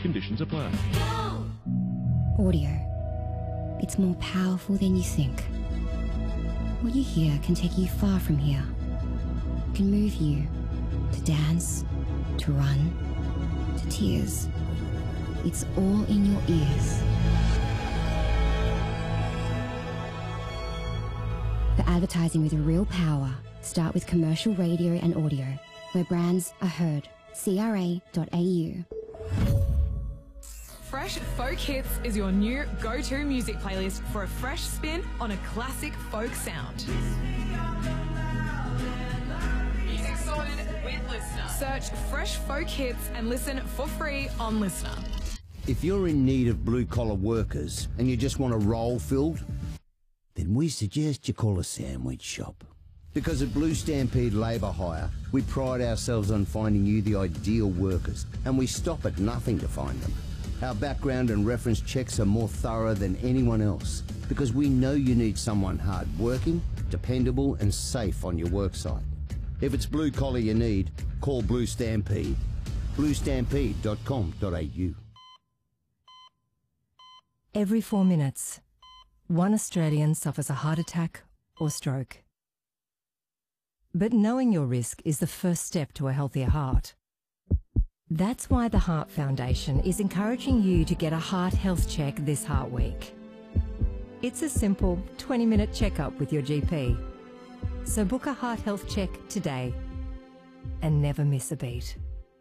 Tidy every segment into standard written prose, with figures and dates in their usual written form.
Conditions apply. Audio. It's more powerful than you think. What you hear can take you far from here. It can move you to dance, to run, to tears. It's all in your ears. For advertising with real power, start with commercial radio and audio, where brands are heard. CRA.au. Fresh Folk Hits is your new go-to music playlist for a fresh spin on a classic folk sound. Music sorted with Listener. Search Fresh Folk Hits and listen for free on Listener. If you're in need of blue-collar workers and you just want a role filled, then we suggest you call a sandwich shop. Because at Blue Stampede Labour Hire, we pride ourselves on finding you the ideal workers, and we stop at nothing to find them. Our background and reference checks are more thorough than anyone else, because we know you need someone hard-working, dependable and safe on your worksite. If it's blue collar you need, call Blue Stampede. bluestampede.com.au. Every 4 minutes, one Australian suffers a heart attack or stroke. But knowing your risk is the first step to a healthier heart. That's why the Heart Foundation is encouraging you to get a heart health check this Heart Week. It's a simple 20-minute checkup with your GP. So book a heart health check today and never miss a beat.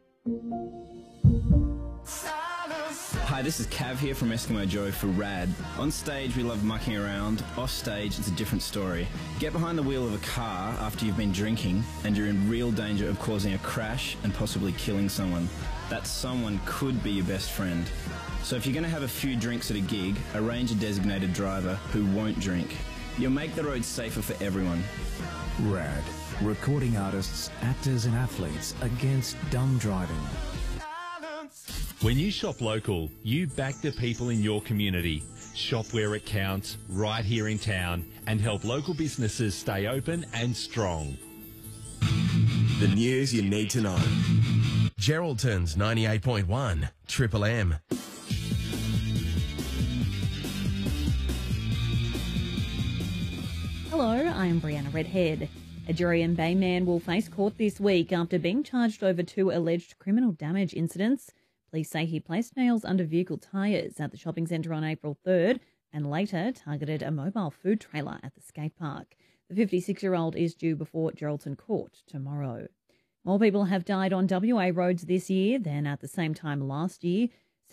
Hi, this is Cav here from Eskimo Joe for RAD. On stage, we love mucking around. Off stage, it's a different story. Get behind the wheel of a car after you've been drinking and you're in real danger of causing a crash and possibly killing someone. That someone could be your best friend. So if you're going to have a few drinks at a gig, arrange a designated driver who won't drink. You'll make the roads safer for everyone. RAD. Recording artists, actors and athletes against dumb driving. When you shop local, you back the people in your community. Shop where it counts, right here in town, and help local businesses stay open and strong. The news you need to know. Geraldton's 98.1 Triple M. Hello, I'm Brianna Redhead. A Jurien Bay man will face court this week after being charged over 2 alleged criminal damage incidents. Police say he placed nails under vehicle tyres at the shopping centre on April 3rd and later targeted a mobile food trailer at the skate park. The 56-year-old is due before Geraldton Court tomorrow. More people have died on WA roads this year than at the same time last year.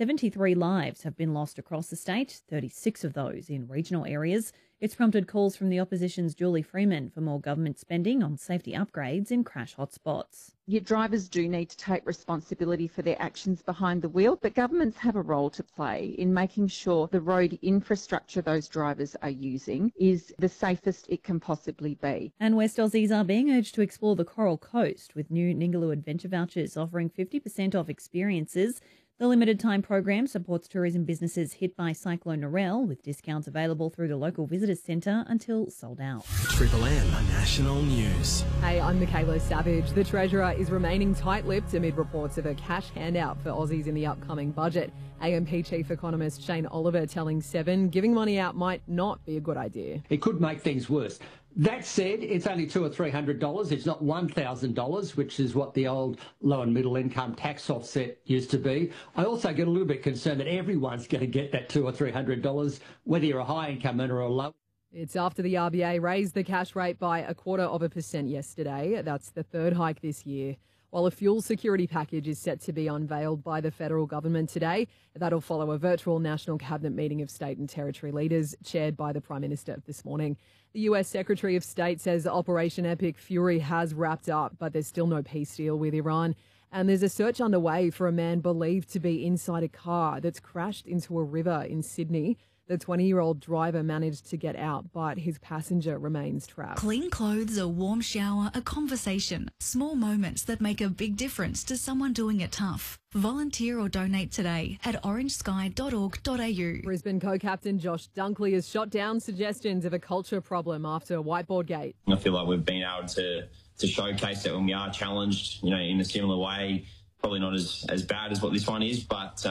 73 lives have been lost across the state, 36 of those in regional areas. It's prompted calls from the opposition's Julie Freeman for more government spending on safety upgrades in crash hotspots. Your drivers do need to take responsibility for their actions behind the wheel, but governments have a role to play in making sure the road infrastructure those drivers are using is the safest it can possibly be. And West Aussies are being urged to explore the Coral Coast with new Ningaloo Adventure vouchers offering 50% off experiences. The limited time program supports tourism businesses hit by Cyclone Narelle with discounts available through the local visitors centre until sold out. Triple M National News. Hey, I'm Michaela Savage. The Treasurer is remaining tight-lipped amid reports of a cash handout for Aussies in the upcoming budget. AMP Chief Economist Shane Oliver telling Seven giving money out might not be a good idea. It could make things worse. That said, it's only $200 or $300. It's not $1,000, which is what the old low and middle income tax offset used to be. I also get a little bit concerned that everyone's going to get that $200 or $300, whether you're a high income earner or a low. It's after the RBA raised the cash rate by 0.25% yesterday. That's the third hike this year. While a fuel security package is set to be unveiled by the federal government today, that'll follow a virtual National Cabinet meeting of state and territory leaders chaired by the Prime Minister this morning. The US Secretary of State says Operation Epic Fury has wrapped up, but there's still no peace deal with Iran. And there's a search underway for a man believed to be inside a car that's crashed into a river in Sydney. The 20-year-old driver managed to get out, but his passenger remains trapped. Clean clothes, a warm shower, a conversation. Small moments that make a big difference to someone doing it tough. Volunteer or donate today at orangesky.org.au. Brisbane co-captain Josh Dunkley has shot down suggestions of a culture problem after Whiteboard Gate. I feel like we've been able to showcase that when we are challenged, in a similar way. Probably not as bad as what this one is, but